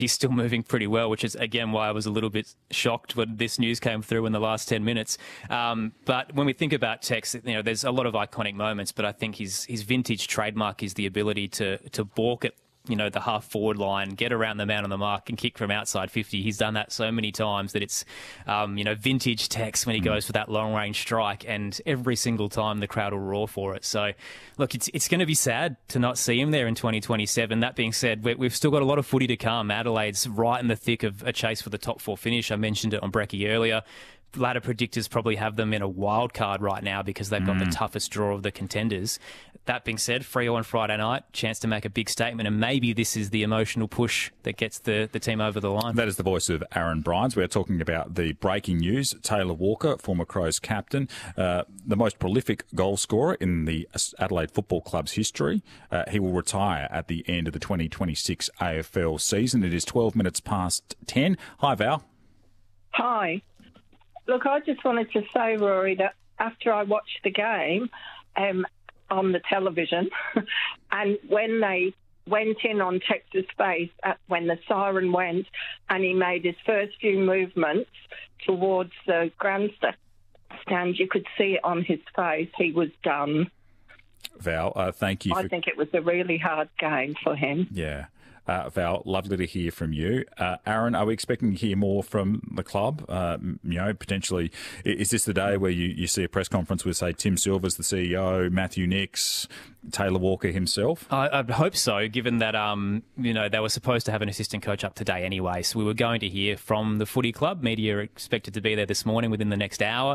he's still moving pretty well, which is, again, why I was a little bit shocked when this news came through in the last 10 minutes. But when we think about Tex, there's a lot of iconic moments, but I think his vintage trademark is the ability to balk at the half-forward line, get around the man on the mark and kick from outside 50. He's done that so many times that it's, vintage Tex when he goes for that long-range strike, and every single time the crowd will roar for it. So, look, it's going to be sad to not see him there in 2027. That being said, we've still got a lot of footy to come. Adelaide's right in the thick of a chase for the top 4 finish. I mentioned it on Brecky earlier. Ladder predictors probably have them in a wild card right now because they've got the toughest draw of the contenders. That being said, Freo on Friday night, chance to make a big statement, and maybe this is the emotional push that gets the team over the line. That is the voice of Aaron Bryans. We're talking about the breaking news. Taylor Walker, former Crows captain, the most prolific goal scorer in the Adelaide Football Club's history. He will retire at the end of the 2026 AFL season. It is 12 minutes past 10. Hi, Val. Hi. Look, I just wanted to say, Rory, that after I watched the game on the television, and when they went in on Tex's face when the siren went and he made his first few movements towards the grandstand, you could see it on his face. He was done. Val, thank you. I think it was a really hard game for him. Yeah. Val, lovely to hear from you. Aaron, are we expecting to hear more from the club? Potentially, is this the day where you see a press conference with, say, Tim Silvers, the CEO, Matthew Nicks, Taylor Walker himself? I hope so, given that, they were supposed to have an assistant coach up today anyway. So we were going to hear from the footy club. Media are expected to be there this morning within the next hour.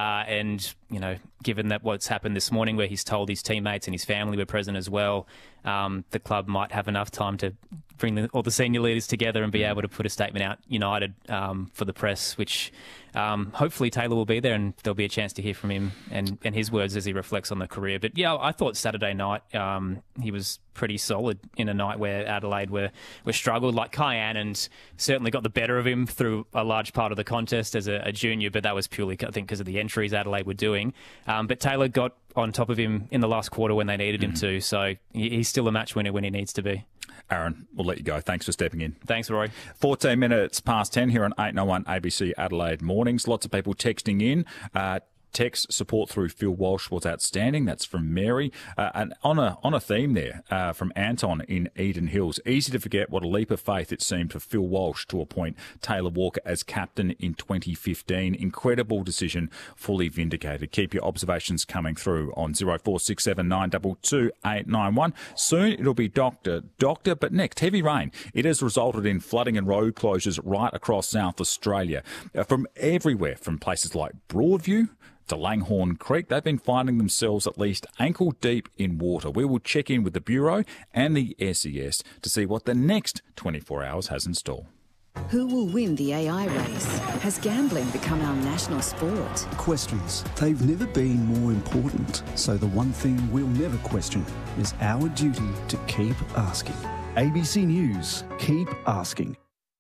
Given that what's happened this morning where he's told his teammates and his family were present as well, the club might have enough time to bring all the senior leaders together and be able to put a statement out united for the press, which hopefully Taylor will be there and there'll be a chance to hear from him and his words as he reflects on the career. But yeah, I thought Saturday night he was pretty solid in a night where Adelaide were struggled. Like Kai Anand certainly got the better of him through a large part of the contest as a junior, but that was purely, I think, because of the entries Adelaide were doing. But Taylor got on top of him in the last quarter when they needed him to, so he's still a match winner when he needs to be. Aaron, we'll let you go. Thanks for stepping in. Thanks, Rory. 14 minutes past 10 here on 891 ABC Adelaide Mornings. Lots of people texting in. Text support through Phil Walsh was outstanding. That's from Mary. And on a theme there from Anton in Eden Hills. Easy to forget what a leap of faith it seemed for Phil Walsh to appoint Taylor Walker as captain in 2015. Incredible decision, fully vindicated. Keep your observations coming through on 0467 922 891. Soon it'll be Doctor. But next, heavy rain. It has resulted in flooding and road closures right across South Australia. From everywhere, from places like Broadview to Langhorne Creek, they've been finding themselves at least ankle deep in water. We will check in with the Bureau and the SES to see what the next 24 hours has in store. Who will win the AI race? Has gambling become our national sport? Questions. They've never been more important. So the one thing we'll never question is our duty to keep asking. ABC News. Keep asking.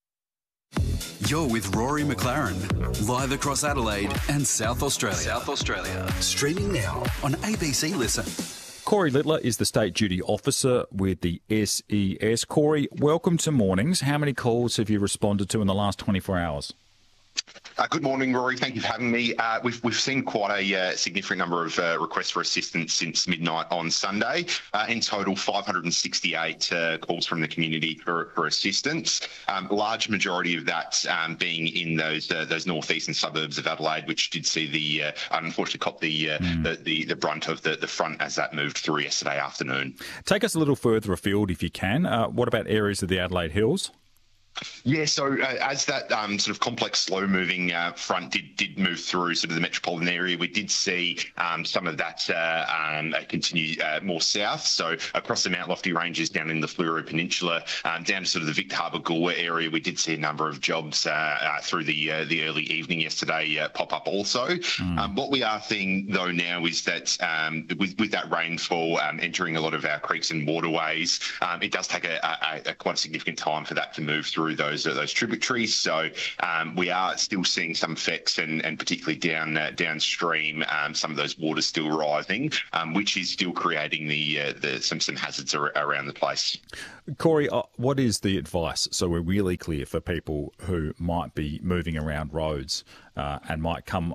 You're with Rory McLaren, live across Adelaide and South Australia. Streaming now on ABC Listen. Corey Littler is the State Duty Officer with the SES. Corey, welcome to Mornings. How many calls have you responded to in the last 24 hours? Good morning, Rory. Thank you for having me. We've seen quite a significant number of requests for assistance since midnight on Sunday. In total, 568 calls from the community for assistance. Large majority of that being in those northeastern suburbs of Adelaide, which did see the unfortunately caught the brunt of the front as that moved through yesterday afternoon. Take us a little further afield, if you can. What about areas of the Adelaide Hills? Yeah, so as that sort of complex, slow-moving front did move through sort of the metropolitan area, we did see some of that continue more south. So across the Mount Lofty Ranges down in the Fleurieu Peninsula, down to sort of the Victor Harbour Goolwa area, we did see a number of jobs through the early evening yesterday pop up also. What we are seeing, though, now is that with that rainfall entering a lot of our creeks and waterways, it does take quite a significant time for that to move through through those tributaries. So we are still seeing some effects, and particularly downstream, some of those waters still rising, which is still creating some hazards around the place. Corey, what is the advice, so we're really clear, for people who might be moving around roads and might come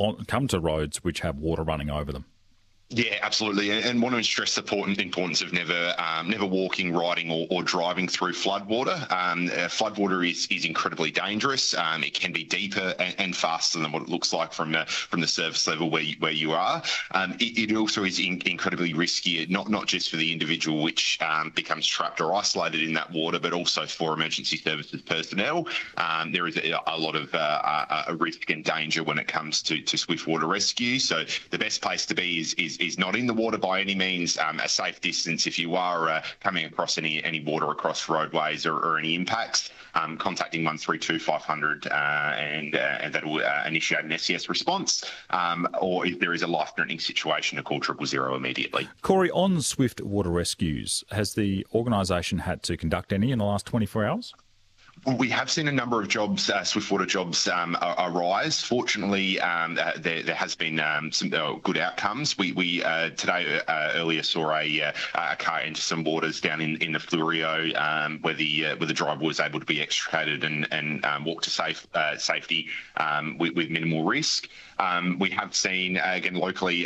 to roads which have water running over them? Yeah, absolutely, and want to stress the importance of never walking, riding, or driving through floodwater. Floodwater is incredibly dangerous. It can be deeper and faster than what it looks like from the surface level where you are. It also is incredibly risky, not just for the individual which becomes trapped or isolated in that water, but also for emergency services personnel. There is a lot of a risk and danger when it comes to swift water rescue. So the best place to be is not in the water by any means. A safe distance if you are coming across any water across roadways or any impacts. Contacting 132 500 and that will initiate an SES response. Or if there is a life-threatening situation, to call 000 immediately. Corey, on swift water rescues, has the organisation had to conduct any in the last 24 hours? We have seen a number of jobs, swiftwater jobs, arise. Fortunately, there has been some good outcomes. We today earlier saw a car enter some waters down in the Flurio, where the driver was able to be extricated and walk to safety with minimal risk. We have seen again locally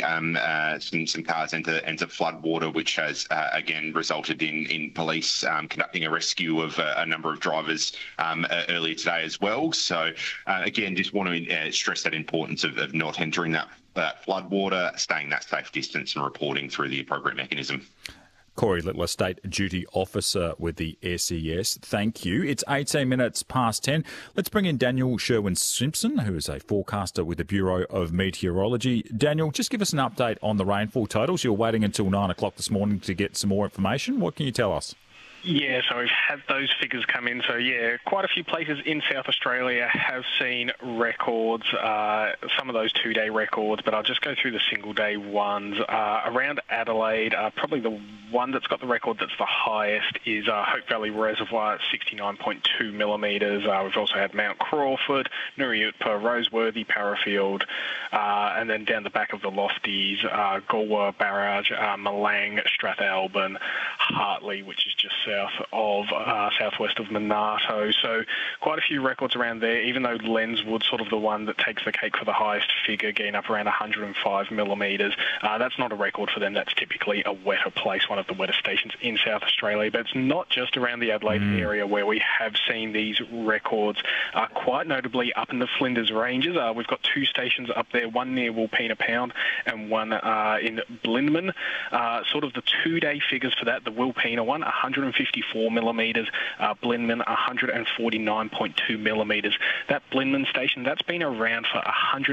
some cars enter floodwater, which has again resulted in police conducting a rescue of a number of drivers earlier today as well. So again, just want to stress that importance of not entering that floodwater, staying that safe distance, and reporting through the appropriate mechanism. Corey Littler, State Duty Officer with the SES. Thank you. It's 18 minutes past 10. Let's bring in Daniel Sherwin-Simpson, who is a forecaster with the Bureau of Meteorology. Daniel, just give us an update on the rainfall totals. You're waiting until 9 o'clock this morning to get some more information. What can you tell us? Yeah, so we've had those figures come in. So, yeah, quite a few places in South Australia have seen records, some of those two-day records, but I'll just go through the single-day ones. Around Adelaide, probably the one that's got the record that's the highest is Hope Valley Reservoir at 69.2 millimetres. We've also had Mount Crawford, Nuriutpa, Roseworthy, Parafield, and then down the back of the Lofties, Galwa Barrage, Malang, Strathalbyn, Hartley, which is just southwest of Monarto. So quite a few records around there, even though Lenswood's sort of the one that takes the cake for the highest figure, getting up around 105 millimetres. That's not a record for them. That's typically a wetter place, one of the wetter stations in South Australia. But it's not just around the Adelaide area where we have seen these records, quite notably up in the Flinders Ranges. We've got two stations up there, one near Wilpena Pound and one in Blinman. Sort of the two-day figures for that, the Wilpena one, 154 millimetres, Blinman 149.2 millimetres. That Blinman station, that's been around for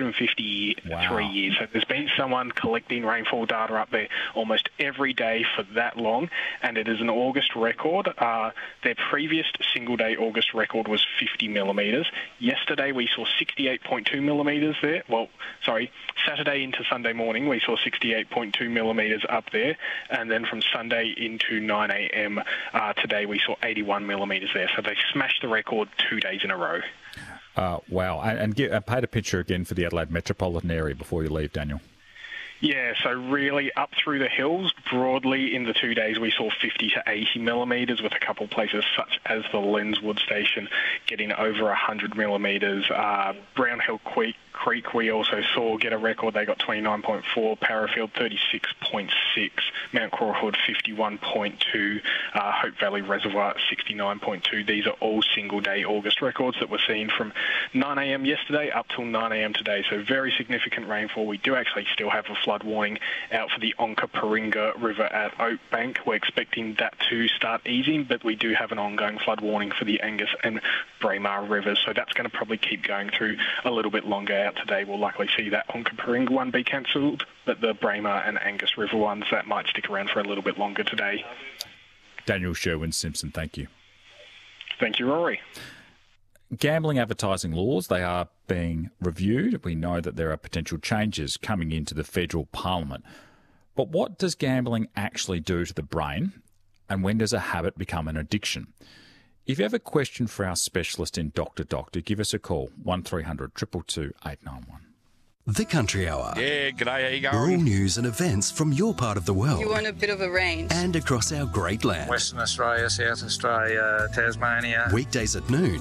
153 years. So there's been someone collecting rainfall data up there almost every day for that long, and it is an August record. Their previous single-day August record was 50 millimetres. Yesterday we saw 68.2 millimetres there. Well, sorry, Saturday into Sunday morning we saw 68.2 millimetres up there, and then from Sunday into 9 a.m. Today we saw 81 millimetres there. So they smashed the record 2 days in a row. Wow. And paint a picture again for the Adelaide metropolitan area before you leave, Daniel. Yeah, so really up through the hills, broadly in the 2 days we saw 50 to 80 millimetres, with a couple of places such as the Lenswood station getting over 100 millimetres. Brownhill Creek we also saw get a record. They got 29.4, Parafield 36.6, Mount Crawford 51.2, Hope Valley Reservoir 69.2. These are all single-day August records that were seen from 9 a.m. yesterday up till 9 a.m. today. So very significant rainfall. We do actually still have a flood warning out for the Onkaparinga River at Oakbank. We're expecting that to start easing, but we do have an ongoing flood warning for the Angus and Braemar rivers. So that's going to probably keep going through a little bit longer. Out today we'll likely see that Onkaparinga one be cancelled, but the Braemar and Angus River ones, that might stick around for a little bit longer today. Daniel Sherwin-Simpson, thank you. Thank you, Rory. Gambling advertising laws, they are being reviewed. We know that there are potential changes coming into the federal parliament. But what does gambling actually do to the brain, and when does a habit become an addiction? If you have a question for our specialist in Doctor, give us a call, 1300 222 891. The Country Hour. Yeah, g'day, how you going? Rural news and events from your part of the world. You want a bit of a range. And across our great land. Western Australia, South Australia, Tasmania. Weekdays at noon